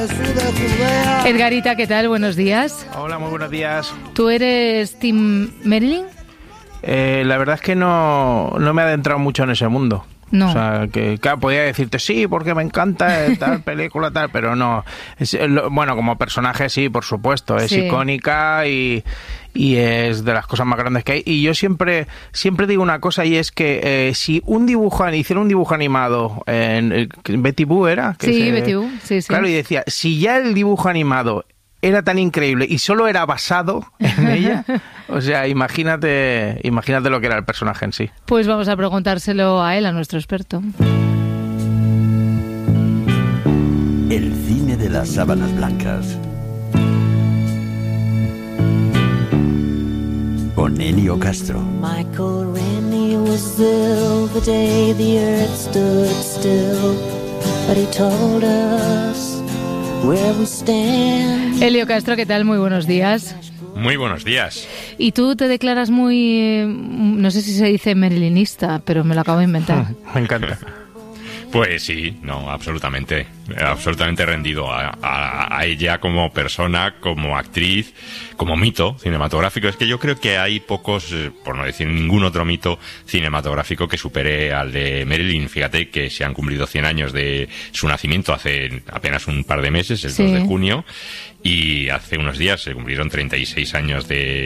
Edgarita, ¿qué tal? Buenos días. Hola, muy buenos días. ¿Tú eres Team Marilyn? La verdad es que no me he adentrado mucho en ese mundo. No. O sea, que claro, podría decirte sí, porque me encanta tal película, tal, pero no. Bueno, como personaje sí, por supuesto, es icónica y es de las cosas más grandes que hay. Y yo siempre digo una cosa, y es que si hiciera un dibujo animado en Betty Boo, ¿era? Betty Boo, sí. Claro, y decía, si ya el dibujo animado era tan increíble y solo era basado en ella, o sea, imagínate lo que era el personaje en sí. Pues vamos a preguntárselo a él, a nuestro experto. El cine de las sábanas blancas. Con Elio Castro. Michael Rennie was ill the day the earth stood still, but he told us where we stand. Elio Castro, ¿qué tal? Muy buenos días. Muy buenos días. Y tú te declaras muy, no sé si se dice marilinista, pero me lo acabo de inventar. Me encanta. Pues sí, no, absolutamente rendido a ella como persona, como actriz, como mito cinematográfico. Es que yo creo que hay pocos, por no decir ningún otro mito cinematográfico que supere al de Marilyn. Fíjate que se han cumplido 100 años de su nacimiento hace apenas un par de meses, el 2 de junio, y hace unos días se cumplieron 36 años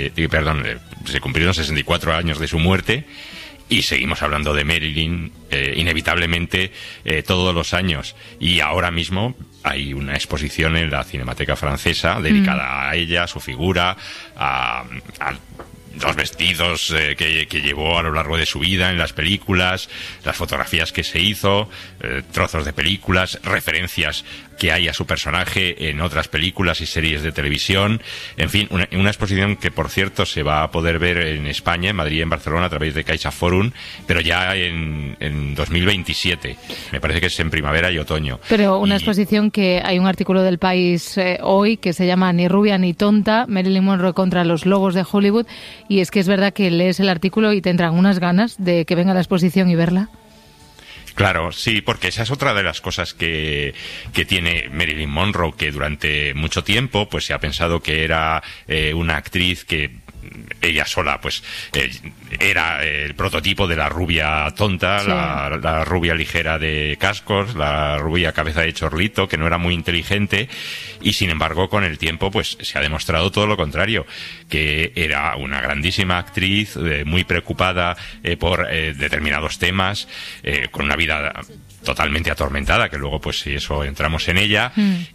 se cumplieron 64 años de su muerte. Y seguimos hablando de Marilyn inevitablemente todos los años. Y ahora mismo hay una exposición en la Cinemateca Francesa dedicada a ella, a su figura, a los vestidos que llevó a lo largo de su vida en las películas, las fotografías que se hizo, trozos de películas, referencias que hay a su personaje en otras películas y series de televisión. En fin, una exposición que, por cierto, se va a poder ver en España, en Madrid y en Barcelona, a través de CaixaForum, pero ya en 2027. Me parece que es en primavera y otoño. Pero una exposición que hay un artículo del País hoy que se llama Ni rubia ni tonta, Marilyn Monroe contra los logos de Hollywood, y es que es verdad que lees el artículo y te entran unas ganas de que venga a la exposición y verla. Claro, sí, porque esa es otra de las cosas que tiene Marilyn Monroe, que durante mucho tiempo pues se ha pensado que era una actriz que ella sola pues era el prototipo de la rubia tonta, sí. la rubia ligera de cascos, la rubia cabeza de chorlito, que no era muy inteligente, y sin embargo con el tiempo pues se ha demostrado todo lo contrario, que era una grandísima actriz, muy preocupada por determinados temas, con una vida totalmente atormentada, que luego pues si eso entramos en ella,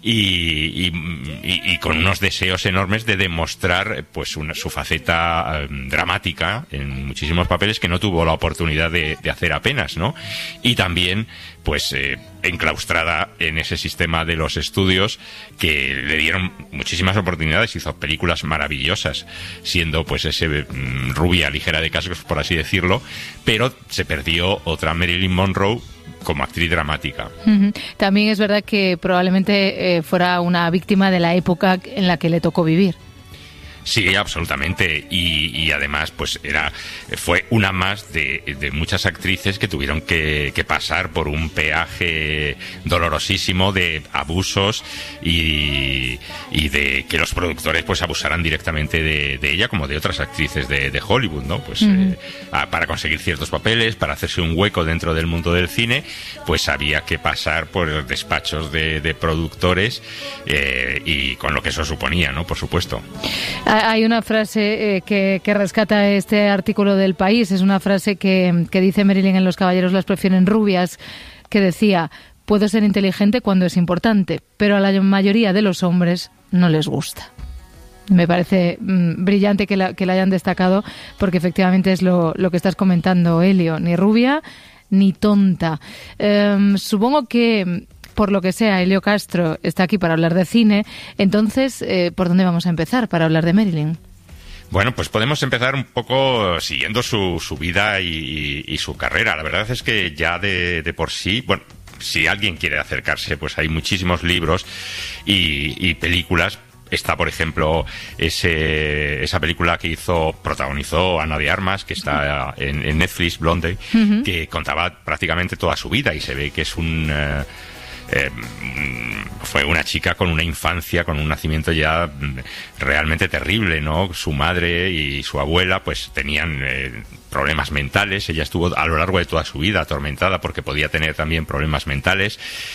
y con unos deseos enormes de demostrar pues su faceta dramática en muchísimos papeles que no tuvo la oportunidad de hacer apenas, ¿no? Y también pues enclaustrada en ese sistema de los estudios que le dieron muchísimas oportunidades, hizo películas maravillosas siendo pues ese rubia ligera de cascos, por así decirlo, pero se perdió otra Marilyn Monroe como actriz dramática. También es verdad que probablemente fuera una víctima de la época en la que le tocó vivir. Sí, absolutamente. Y además, pues fue una más de muchas actrices que tuvieron que pasar por un peaje dolorosísimo de abusos y de que los productores pues abusaran directamente de ella, como de otras actrices de Hollywood, ¿no? Pues para conseguir ciertos papeles, para hacerse un hueco dentro del mundo del cine, pues había que pasar por despachos de productores y con lo que eso suponía, ¿no? Por supuesto. Hay una frase que rescata este artículo del País, es una frase que dice Marilyn en Los caballeros las prefieren rubias, que decía: puedo ser inteligente cuando es importante, pero a la mayoría de los hombres no les gusta. Me parece brillante que la hayan destacado, porque efectivamente es lo que estás comentando, Elio, ni rubia ni tonta. Supongo que, por lo que sea, Elio Castro está aquí para hablar de cine. Entonces, ¿por dónde vamos a empezar para hablar de Marilyn? Bueno, pues podemos empezar un poco siguiendo su vida y su carrera. La verdad es que ya de por sí, bueno, si alguien quiere acercarse, pues hay muchísimos libros y películas. Está, por ejemplo, esa película que protagonizó Ana de Armas, que está en Netflix, Blonde, que contaba prácticamente toda su vida, y se ve que es fue una chica con una infancia, con un nacimiento ya realmente terrible, ¿no? Su madre y su abuela pues tenían problemas mentales. Ella estuvo a lo largo de toda su vida atormentada porque podía tener también problemas mentales.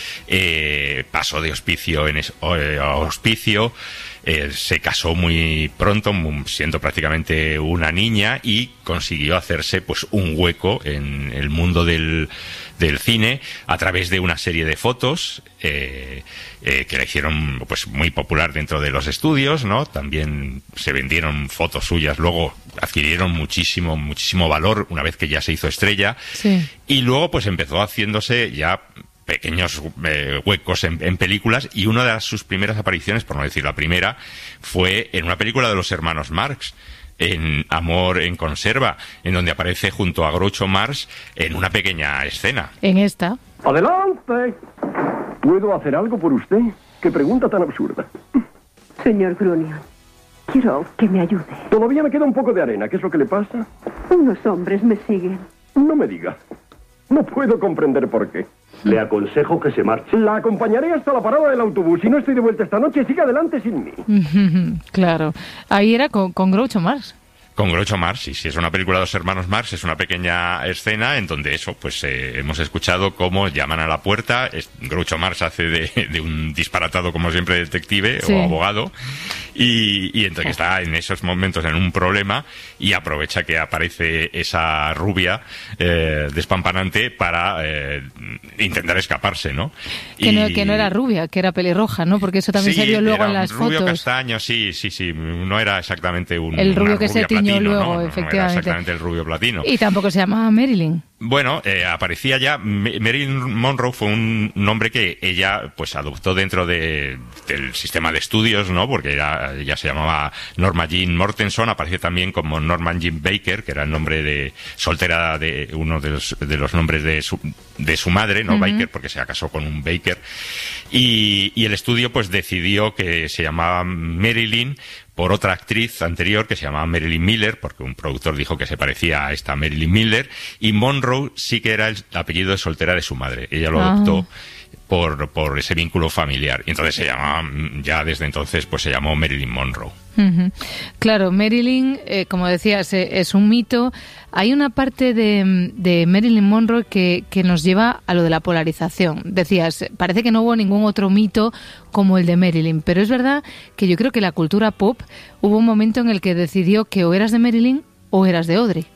Pasó de hospicio a hospicio. Se casó muy pronto, siendo prácticamente una niña, y consiguió hacerse pues un hueco en el mundo del cine a través de una serie de fotos que la hicieron pues muy popular dentro de los estudios, ¿no? También se vendieron fotos suyas, luego adquirieron muchísimo valor una vez que ya se hizo estrella. Sí. Y luego pues empezó haciéndose ya pequeños huecos en películas, y una de sus primeras apariciones, por no decir la primera, fue en una película de los hermanos Marx, en Amor en conserva, en donde aparece junto a Groucho Marx en una pequeña escena. En esta. ¡Adelante! ¿Puedo hacer algo por usted? ¡Qué pregunta tan absurda! Señor Grunion, quiero que me ayude. Todavía me queda un poco de arena. ¿Qué es lo que le pasa? Unos hombres me siguen. No me diga. No puedo comprender por qué. Le aconsejo que se marche. La acompañaré hasta la parada del autobús. Si no estoy de vuelta esta noche, siga adelante sin mí. Claro. Ahí era con Groucho Marx. Con Groucho Marx, sí, es una película de los hermanos Marx, es una pequeña escena en donde hemos escuchado cómo llaman a la puerta. Groucho Marx hace de un disparatado, como siempre, detective o abogado, y entonces está en esos momentos en un problema y aprovecha que aparece esa rubia despampanante para intentar escaparse, ¿no? Que no era rubia, que era pelirroja, ¿no? Porque eso también se vio luego en las fotos. Rubio castaño, sí, no era exactamente el rubio que se tiñó luego, no efectivamente. era exactamente el rubio platino. Y tampoco se llamaba Marilyn. Bueno, aparecía ya. Marilyn Monroe fue un nombre que ella pues adoptó dentro del sistema de estudios, ¿no? Porque ella se llamaba Norma Jean Mortenson. Aparece también como Norman Jean Baker, que era el nombre de soltera de uno de los nombres de su madre, ¿no? Baker, porque se casó con un Baker. Y el estudio pues decidió que se llamaba Marilyn por otra actriz anterior que se llamaba Marilyn Miller, porque un productor dijo que se parecía a esta Marilyn Miller, y Monroe sí que era el apellido de soltera de su madre. Ella lo adoptó por ese vínculo familiar. Y entonces ya desde entonces pues se llamó Marilyn Monroe. Claro, Marilyn, como decías, es un mito. Hay una parte de Marilyn Monroe que nos lleva a lo de la polarización. Decías, parece que no hubo ningún otro mito como el de Marilyn, pero es verdad que yo creo que la cultura pop hubo un momento en el que decidió que o eras de Marilyn o eras de Audrey.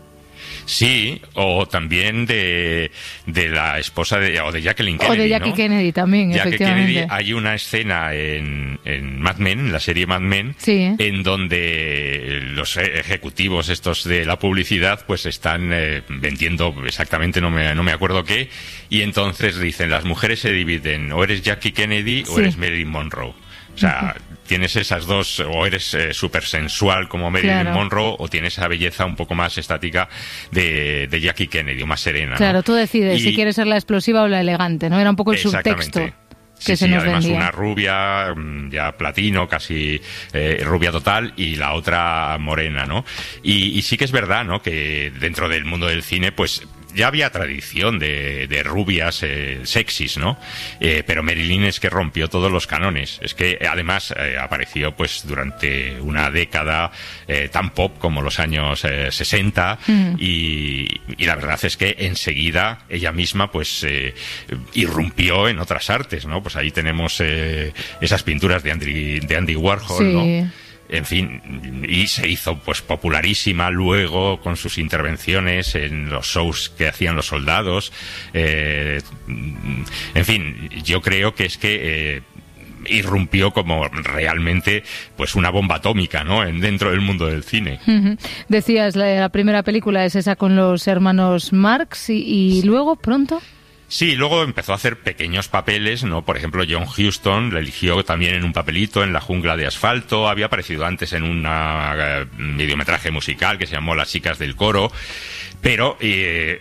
Sí, o también de la esposa o de Jacqueline Kennedy. O de Jackie Kennedy también, Jackie efectivamente. Kennedy, hay una escena en Mad Men, en la serie Mad Men, en donde los ejecutivos estos de la publicidad pues están vendiendo exactamente, no me acuerdo qué, y entonces dicen, las mujeres se dividen, o eres Jackie Kennedy o eres Marilyn Monroe. O sea, tienes esas dos, o eres súper sensual como Marilyn Monroe, o tienes esa belleza un poco más estática de Jackie Kennedy, o más serena. Claro, ¿no? Tú decides si quieres ser la explosiva o la elegante, ¿no? Era un poco el subtexto que se nos además vendía. Una rubia, ya platino, casi rubia total, y la otra morena, ¿no? Y sí que es verdad, ¿no? Que dentro del mundo del cine, pues ya había tradición de rubias sexys, ¿no? Pero Marilyn es que rompió todos los cánones. Es que además apareció pues durante una década tan pop como los años 60 y la verdad es que enseguida ella misma pues irrumpió en otras artes, ¿no? Pues ahí tenemos esas pinturas de Andy Warhol, ¿no? En fin, y se hizo pues popularísima luego con sus intervenciones en los shows que hacían los soldados. En fin, yo creo que es que irrumpió como realmente pues una bomba atómica, ¿no? Dentro del mundo del cine. Decías, la primera película es esa con los hermanos Marx y luego pronto... Sí, luego empezó a hacer pequeños papeles, ¿no? Por ejemplo, John Huston le eligió también en un papelito en La jungla de asfalto. Había aparecido antes en un mediometraje musical que se llamó Las chicas del coro. Pero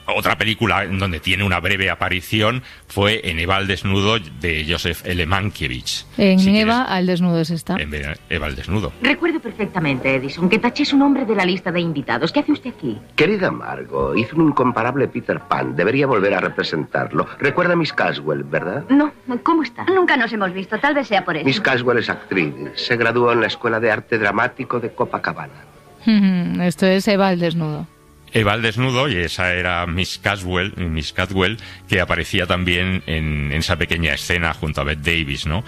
Otra película en donde tiene una breve aparición fue en Eva al desnudo de Joseph L. Mankiewicz. En Eva al desnudo es esta. En Eva al desnudo. Recuerdo perfectamente, Edison, que taché su nombre de la lista de invitados. ¿Qué hace usted aquí? Querida Margot, hizo un incomparable Peter Pan. Debería volver a representarlo. Recuerda a Miss Caswell, ¿verdad? No, ¿cómo está? Nunca nos hemos visto, tal vez sea por eso. Miss Caswell es actriz. Se graduó en la Escuela de Arte Dramático de Copacabana. Esto es Eva al desnudo. Eva al desnudo, y esa era Miss Caswell, que aparecía también en esa pequeña escena junto a Bette Davis, ¿no?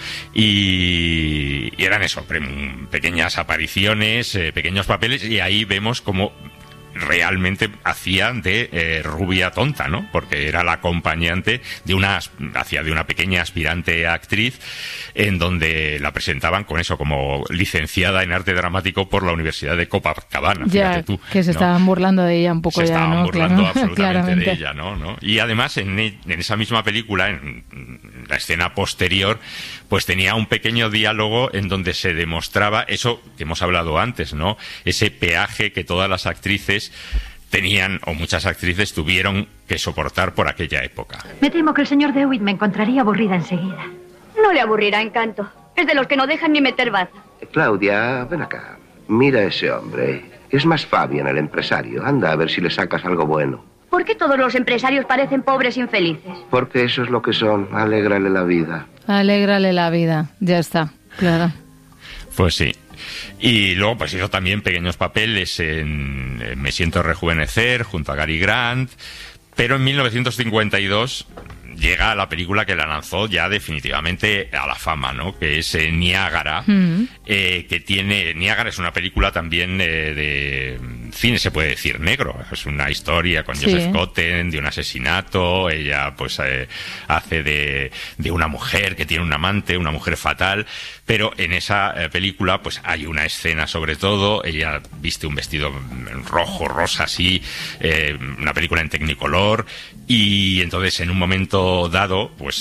Y eran eso, pequeñas apariciones, pequeños papeles, y ahí vemos cómo realmente hacía de rubia tonta, ¿no? Porque era la acompañante hacía de una pequeña aspirante actriz, en donde la presentaban con eso, como licenciada en arte dramático por la Universidad de Copacabana. Ya, fíjate tú, que se estaban burlando de ella un poco, se estaban burlando claro, absolutamente claramente de ella, ¿no? Y además en esa misma película, en la escena posterior, pues tenía un pequeño diálogo en donde se demostraba eso que hemos hablado antes, ¿no? Ese peaje que todas las actrices tenían, o muchas actrices tuvieron que soportar por aquella época. Me temo que el señor DeWitt me encontraría aburrida enseguida. No le aburrirá, Encanto. Es de los que no dejan ni meter baza. Claudia, ven acá. Mira a ese hombre. Es más Fabian, el empresario. Anda a ver si le sacas algo bueno. ¿Por qué todos los empresarios parecen pobres infelices? Porque eso es lo que son. Alégrale la vida. Alégrale la vida. Ya está, claro. Pues sí. Y luego pues hizo también pequeños papeles en Me siento rejuvenecer junto a Cary Grant, pero en 1952 llega la película que la lanzó ya definitivamente a la fama, ¿no? Que es Niágara, que tiene... Niágara es una película también de cine, se puede decir, negro. Es una historia con Joseph Cotten de un asesinato. Ella pues hace de una mujer que tiene un amante, una mujer fatal. Pero en esa película pues hay una escena sobre todo. Ella viste un vestido rojo, rosa, así, una película en Technicolor. Y entonces en un momento dado pues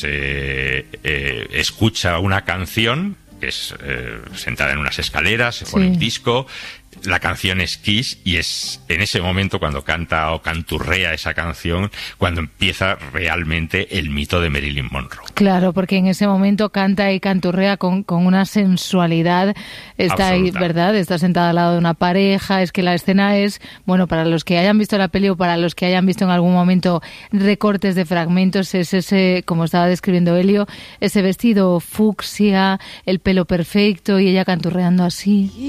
escucha una canción que es sentada en unas escaleras, se pone un disco. La canción es Kiss, y es en ese momento cuando canta o canturrea esa canción cuando empieza realmente el mito de Marilyn Monroe. Claro, porque en ese momento canta y canturrea con una sensualidad. Está ahí, ¿verdad? Está sentada al lado de una pareja. Es que la escena es, bueno, para los que hayan visto la peli o para los que hayan visto en algún momento recortes de fragmentos, es ese, como estaba describiendo Elio, ese vestido fucsia, el pelo perfecto y ella canturreando así.